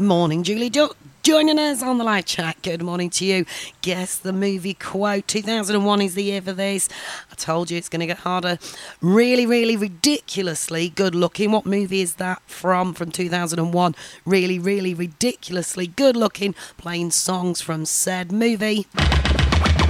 Morning, Julie. Joining us on the live chat. Good morning to you. Guess the movie quote. 2001 is the year for this. I told you it's going to get harder. Really, really ridiculously good looking. What movie is that from 2001? Really, really ridiculously good looking. Playing songs from said movie.